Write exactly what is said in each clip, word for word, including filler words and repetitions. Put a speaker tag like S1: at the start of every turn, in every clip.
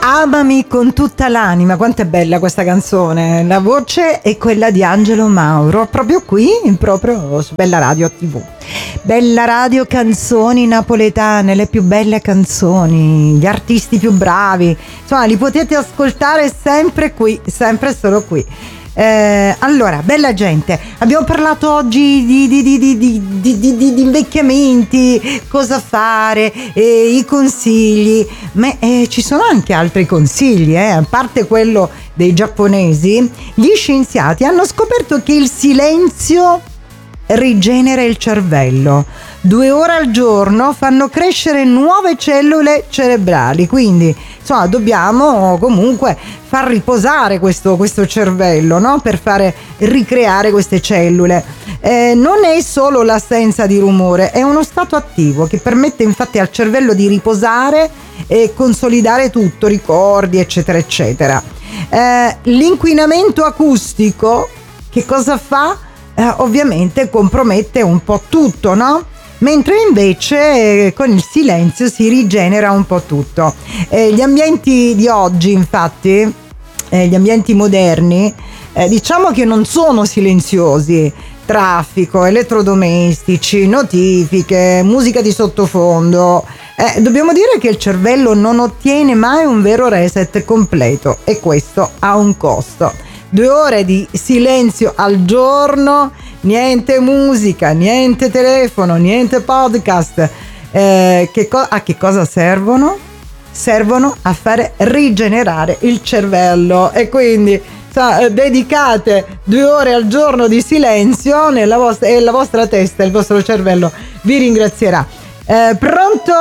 S1: Amami con tutta l'anima, quanto è bella questa canzone. La voce è quella di Angelo Mauro, proprio qui, proprio su Bella Radio tivù. Bella Radio, canzoni napoletane, le più belle canzoni, gli artisti più bravi, insomma li potete ascoltare sempre qui, sempre solo qui. Eh, allora, bella gente, abbiamo parlato oggi di, di, di, di, di, di, di, di, di invecchiamenti, cosa fare, eh, i consigli, ma eh, ci sono anche altri consigli, eh, a parte quello dei giapponesi. Gli scienziati hanno scoperto che il silenzio rigenera il cervello. Due ore al giorno fanno crescere nuove cellule cerebrali, quindi insomma dobbiamo comunque far riposare questo, questo cervello, no? Per fare ricreare queste cellule. Eh, non è solo l'assenza di rumore, è uno stato attivo che permette infatti al cervello di riposare e consolidare tutto, ricordi eccetera eccetera. Eh, l'inquinamento acustico che cosa fa? Eh, ovviamente compromette un po' tutto, no? Mentre invece eh, con il silenzio si rigenera un po' tutto. Eh, gli ambienti di oggi, infatti, eh, gli ambienti moderni, eh, diciamo che non sono silenziosi. Traffico, elettrodomestici, notifiche, musica di sottofondo. Eh, dobbiamo dire che il cervello non ottiene mai un vero reset completo e questo ha un costo. Due ore di silenzio al giorno, niente musica, niente telefono, niente podcast. Eh, che co- a che cosa servono? Servono a fare rigenerare il cervello e quindi sa, dedicate due ore al giorno di silenzio nella vostra, e la vostra testa, il vostro cervello vi ringrazierà. Eh, pronto?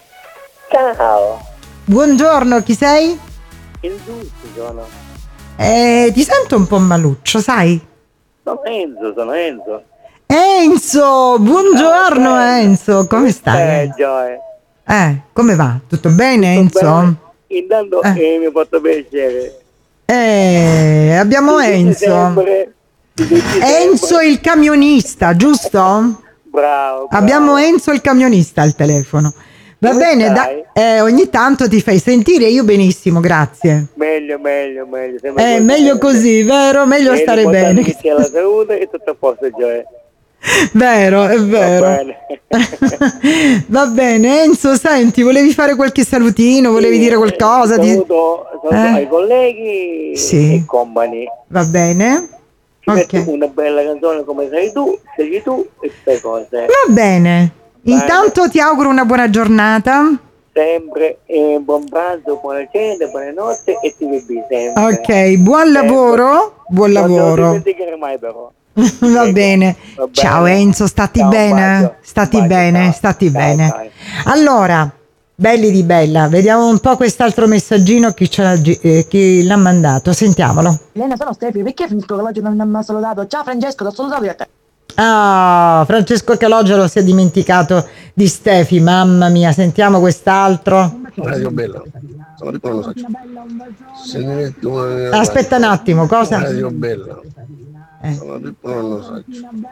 S2: Ciao.
S1: Buongiorno, chi sei?
S2: Il Giusto sono.
S1: Eh, ti sento un po' maluccio, sai?
S2: Sono Enzo, sono Enzo.
S1: Enzo, buongiorno
S2: Ciao,
S1: Enzo, come stai?
S2: Eh, Gioia.
S1: Eh, come va? Tutto bene
S2: Tutto
S1: Enzo?
S2: bene? Intanto
S1: Eh.
S2: eh, mi ha fatto piacere.
S1: Eh, abbiamo
S2: Ti senti
S1: Enzo.
S2: sempre, ti senti
S1: Enzo
S2: sempre.
S1: il camionista, giusto?
S2: Bravo, bravo.
S1: Abbiamo Enzo il camionista al telefono. Va
S2: Come
S1: bene, da-
S2: stai?
S1: eh, ogni tanto ti fai sentire, io benissimo, grazie.
S2: Meglio, meglio, meglio. sempre
S1: Eh,
S2: così.
S1: meglio così, vero? Meglio
S2: Meglio
S1: stare
S2: importante
S1: bene.
S2: che sia la salute e tutto a posto, Gioia.
S1: Vero, è
S2: Va
S1: vero.
S2: bene.
S1: Va bene, Enzo, senti, volevi fare qualche salutino, volevi
S2: Sì,
S1: dire qualcosa? Di...
S2: Saluto, saluto
S1: Eh.
S2: ai colleghi
S1: Sì.
S2: e compagni.
S1: Va bene?
S2: Ti metto
S1: Ok.
S2: una bella canzone come sei tu, sei tu e queste cose.
S1: Va bene.
S2: Bene.
S1: Intanto ti auguro una buona giornata.
S2: Sempre eh, buon pranzo, buona cena, buonanotte e ti vedi sempre.
S1: Ok, buon lavoro. Buon
S2: Non te lo
S1: lavoro.
S2: dimenticare mai però.
S1: Va bene.
S2: Va bene.
S1: Ciao Enzo, stati
S2: Ciao, un
S1: bene?
S2: bacio.
S1: Stati
S2: Un bacio,
S1: bene,
S2: ciao.
S1: stati
S2: Ciao,
S1: bene.
S2: ciao.
S1: Allora, belli di bella, vediamo un po' quest'altro messaggino chi, ce l'ha, gi- eh, chi l'ha mandato, sentiamolo.
S3: Elena, sono Stefi, perché Francesco Calogero non mi ha salutato? Ciao Francesco, ti ho salutato io a te.
S1: Ah, Francesco Calogero si è dimenticato di Stefi, mamma mia, sentiamo quest'altro.
S4: Radio Bella, sono Rippo, non lo so. Se ne mette una-
S1: Aspetta un attimo, cosa?
S4: Radio Bella,
S1: Eh.
S4: sono Rippo, non lo so.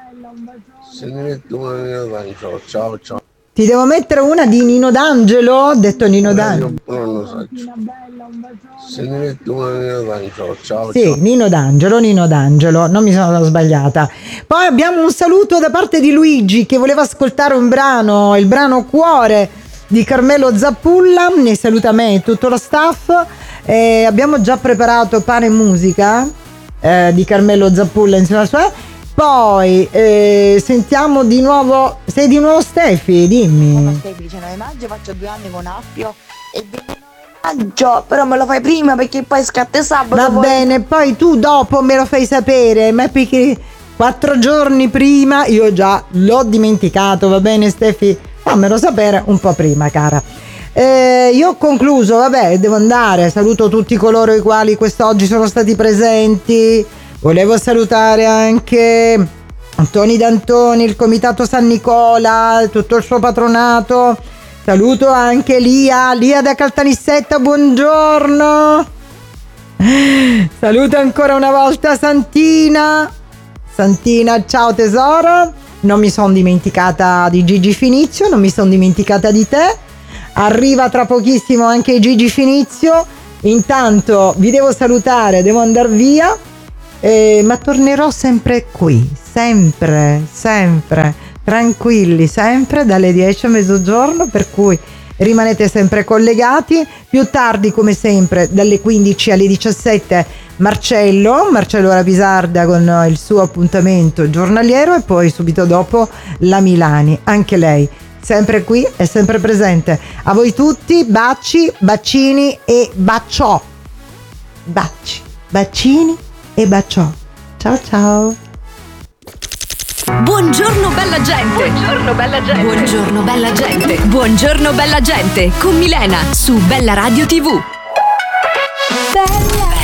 S4: Se ne mette una nel lancio. Ciao ciao.
S1: Ti devo mettere una di Nino D'Angelo? Ho detto Nino D'Angelo.
S4: Radio Bella, non lo so. Se ne mette una nel lancio. Ciao
S1: Sì,
S4: ciao.
S1: Nino D'Angelo, Nino D'Angelo, non mi sono sbagliata. Poi abbiamo un saluto da parte di Luigi che voleva ascoltare un brano, il brano Cuore di Carmelo Zappulla, ne saluta me e tutto lo staff. Eh, abbiamo già preparato Pane e Musica eh, di Carmelo Zappulla insieme alla sua. Poi eh, sentiamo di nuovo, sei di nuovo Stefi,
S3: Sono
S1: dimmi.
S3: Stefi, diciannove maggio, faccio due anni con Appio e ventinove maggio, però me lo fai prima perché poi scatta sabato.
S1: Va
S3: poi-
S1: bene, poi tu dopo me lo fai sapere, ma perché quattro giorni prima io già l'ho dimenticato, va bene Stefi? Fammelo sapere un po' prima, cara. Eh, io ho concluso, vabbè, devo andare, saluto tutti coloro i quali quest'oggi sono stati presenti. Volevo salutare anche Toni D'Antoni, il Comitato San Nicola, tutto il suo patronato. Saluto anche Lia, Lia da Caltanissetta, buongiorno. Saluto ancora una volta Santina. Santina, ciao tesoro. Non mi sono dimenticata di Gigi Finizio, non mi sono dimenticata di te. Arriva tra pochissimo anche Gigi Finizio. Intanto vi devo salutare, devo andare via, eh, ma tornerò sempre qui, sempre, sempre, tranquilli, sempre dalle dieci a mezzogiorno, per cui rimanete sempre collegati. Più tardi, come sempre, dalle quindici alle diciassette Marcello, Marcello Rapisarda con il suo appuntamento giornaliero, e poi subito dopo la Milani, anche lei sempre qui e sempre presente. A voi tutti, baci, bacini e baciò. Baci, bacini e baciò. Ciao ciao.
S5: Buongiorno bella gente. Buongiorno bella gente. Buongiorno bella gente. Buongiorno bella gente con Milena su Bella Radio tivù. Bella.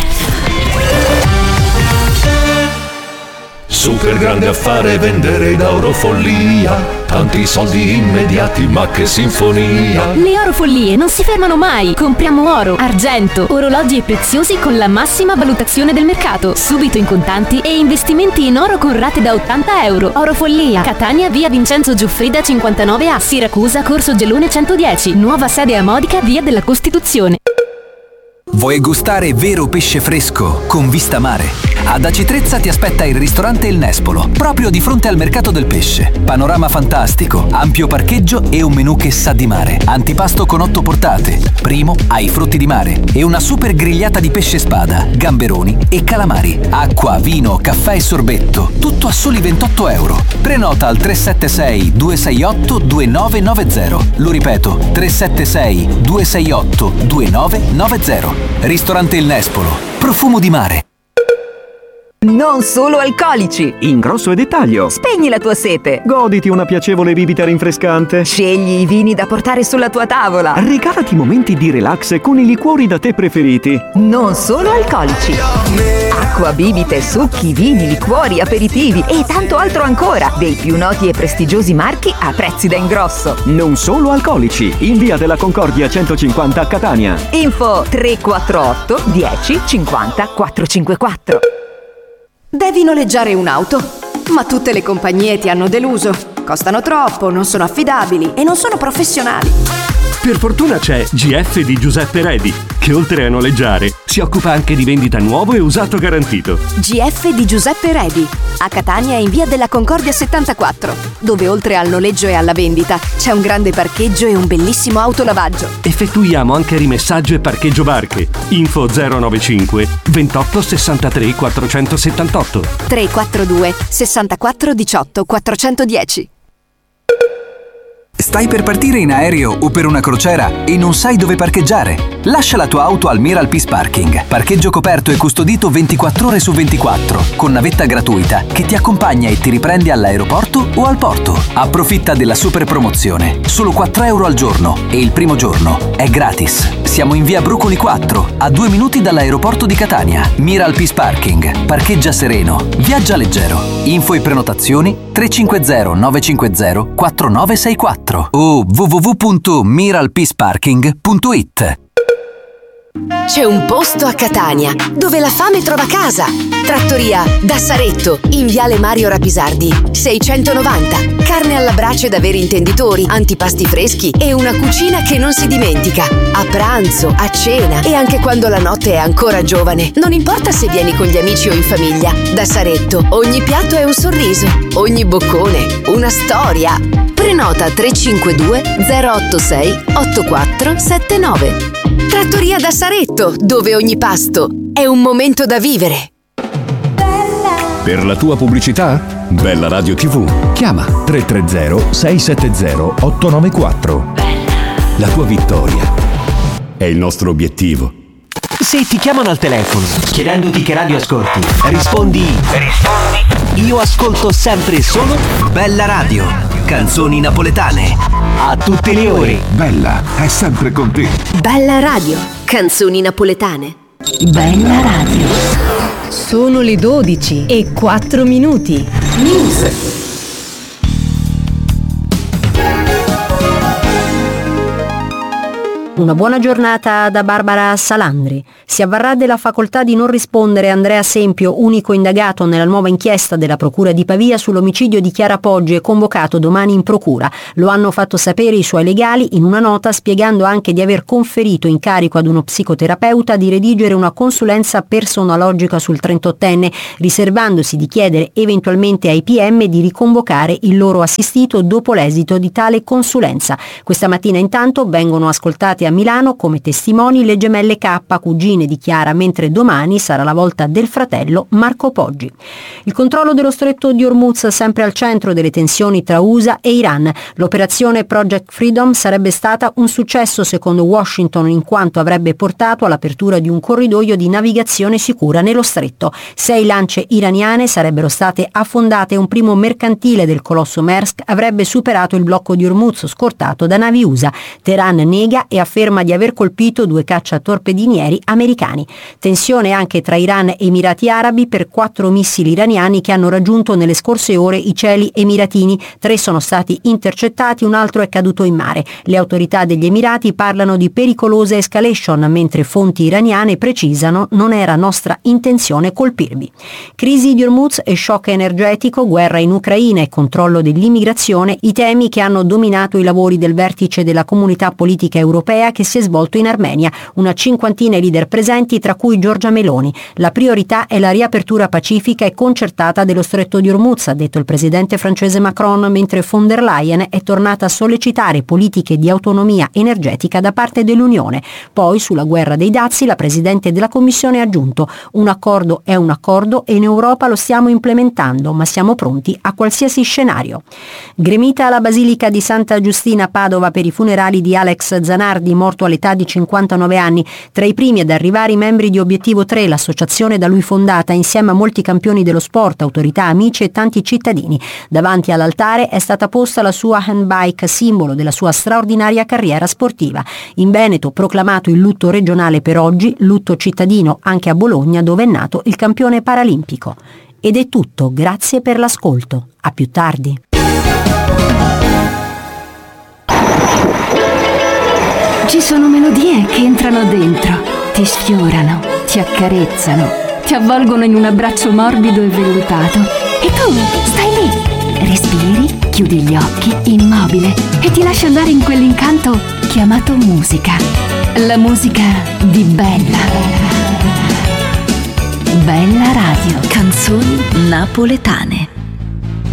S6: Super grande affare vendere da Orofollia. Tanti soldi immediati, ma che sinfonia.
S7: Le Orofollie non si fermano mai. Compriamo oro, argento, orologi e preziosi con la massima valutazione del mercato. Subito in contanti e investimenti in oro con rate da ottanta euro. Orofollia, Catania, via Vincenzo Giuffrida cinquantanove A, Siracusa, Corso Gelone centodieci. Nuova sede a Modica, via della Costituzione.
S8: Vuoi gustare vero pesce fresco con vista mare? Ad Aci Trezza ti aspetta il ristorante Il Nespolo, proprio di fronte al mercato del pesce. Panorama fantastico, ampio parcheggio e un menù che sa di mare. Antipasto con otto portate, primo ai frutti di mare e una super grigliata di pesce spada, gamberoni e calamari. Acqua, vino, caffè e sorbetto, tutto a soli ventotto euro. Prenota al tre sette sei due sei otto due nove nove zero. Lo ripeto, tre sette sei due sei otto due nove nove zero. Ristorante Il Nespolo, profumo di mare.
S5: Non solo alcolici.
S9: In grosso e dettaglio.
S5: Spegni la tua sete.
S9: Goditi una piacevole bibita rinfrescante.
S5: Scegli i vini da portare sulla tua tavola.
S9: Regalati momenti di relax con i liquori da te preferiti.
S5: Non solo alcolici. Acqua, bibite, succhi, vini, liquori, aperitivi e tanto altro ancora. Dei più noti e prestigiosi marchi a prezzi da ingrosso.
S9: Non solo alcolici. In via della Concordia centocinquanta a Catania.
S5: Info tre quattro otto dieci cinquanta quattrocentocinquantaquattro.
S10: Devi noleggiare un'auto, ma tutte le compagnie ti hanno deluso. Costano troppo, non sono affidabili e non sono professionali.
S9: Per fortuna c'è G F di Giuseppe Redi, che oltre a noleggiare si occupa anche di vendita nuovo e usato garantito.
S10: G F di Giuseppe Redi, a Catania in via della Concordia settantaquattro, dove oltre al noleggio e alla vendita c'è un grande parcheggio e un bellissimo autolavaggio.
S9: Effettuiamo anche rimessaggio e parcheggio barche. Info zero nove cinque ventotto sessantatré quattrocentosettantotto
S10: tre quattro due sessantaquattro diciotto quattrocentodieci.
S8: Stai per partire in aereo o per una crociera e non sai dove parcheggiare? Lascia la tua auto al Miral Peace Parking. Parcheggio coperto e custodito ventiquattro ore su ventiquattro, con navetta gratuita che ti accompagna e ti riprende all'aeroporto o al porto. Approfitta della super promozione. Solo quattro euro al giorno e il primo giorno è gratis. Siamo in via Brucoli quattro, a due minuti dall'aeroporto di Catania. Miral Peace Parking. Parcheggia sereno. Viaggia leggero. Info e prenotazioni tre cinque zero nove cinque zero quattro nove sei quattro o w w w punto miral peace parking punto i t.
S11: C'è un posto a Catania dove la fame trova casa. Trattoria da Saretto in viale Mario Rapisardi seicentonovanta. Carne alla brace da veri intenditori, antipasti freschi e una cucina che non si dimentica. A pranzo, a cena e anche quando la notte è ancora giovane. Non importa se vieni con gli amici o in famiglia. Da Saretto ogni piatto è un sorriso, ogni boccone una storia. Prenota tre cinque due zero otto sei otto quattro sette nove. Trattoria da Saretto, dove ogni pasto è un momento da vivere.
S12: Per la tua pubblicità? Bella Radio tivù. Chiama tre tre zero sei sette zero otto nove quattro. La tua vittoria è il nostro obiettivo.
S13: Se ti chiamano al telefono chiedendoti che radio ascolti, rispondi Rispondi Io ascolto sempre solo Bella Radio, canzoni napoletane a tutte le ore.
S12: Bella è sempre con te.
S11: Bella Radio, canzoni napoletane.
S7: Bella Radio. Sono le dodici e quattro minuti. News.
S14: Una buona giornata da Barbara Salandri. Si avvarrà della facoltà di non rispondere Andrea Sempio, unico indagato nella nuova inchiesta della Procura di Pavia sull'omicidio di Chiara Poggi e convocato domani in procura. Lo hanno fatto sapere i suoi legali in una nota, spiegando anche di aver conferito incarico ad uno psicoterapeuta di redigere una consulenza personologica sul trentottenne, riservandosi di chiedere eventualmente ai P M di riconvocare il loro assistito dopo l'esito di tale consulenza. Questa mattina intanto vengono ascoltate a Milano come testimoni le gemelle K, cugine di Chiara, mentre domani sarà la volta del fratello Marco Poggi. Il controllo dello stretto di Hormuz sempre al centro delle tensioni tra U S A e Iran. L'operazione Project Freedom sarebbe stata un successo secondo Washington, in quanto avrebbe portato all'apertura di un corridoio di navigazione sicura nello stretto. Sei lance iraniane sarebbero state affondate e un primo mercantile del colosso Maersk avrebbe superato il blocco di Hormuz scortato da navi U S A. Teheran nega e afferma di aver colpito due cacciatorpedinieri americani. Tensione anche tra Iran e Emirati Arabi per quattro missili iraniani che hanno raggiunto nelle scorse ore i cieli emiratini. Tre sono stati intercettati, un altro è caduto in mare. Le autorità degli Emirati parlano di pericolosa escalation, mentre fonti iraniane precisano: non era nostra intenzione colpirvi. Crisi di Hormuz e shock energetico, guerra in Ucraina e controllo dell'immigrazione, i temi che hanno dominato i lavori del vertice della Comunità Politica Europea che si è svolto in Armenia. Una cinquantina i leader presenti, tra cui Giorgia Meloni. La priorità è la riapertura pacifica e concertata dello stretto di Hormuz, ha detto il presidente francese Macron, mentre von der Leyen è tornata a sollecitare politiche di autonomia energetica da parte dell'Unione. Poi, sulla guerra dei dazi, la presidente della Commissione ha aggiunto: un accordo è un accordo e in Europa lo stiamo implementando, ma siamo pronti a qualsiasi scenario. Gremita alla Basilica di Santa Giustina a Padova per i funerali di Alex Zanardi, morto all'età di cinquantanove anni. Tra i primi ad arrivare i membri di Obiettivo tre, l'associazione da lui fondata, insieme a molti campioni dello sport, autorità, amici e tanti cittadini. Davanti all'altare è stata posta la sua handbike, simbolo della sua straordinaria carriera sportiva. In Veneto proclamato il lutto regionale per oggi, lutto cittadino anche a Bologna, dove è nato il campione paralimpico. Ed è tutto, grazie per l'ascolto. A più tardi.
S7: Ci sono melodie che entrano dentro, ti sfiorano, ti accarezzano, ti avvolgono in un abbraccio morbido e vellutato. E tu stai lì, respiri, chiudi gli occhi, immobile, e ti lasci andare in quell'incanto chiamato musica. La musica di Bella. Bella Radio. Canzoni napoletane.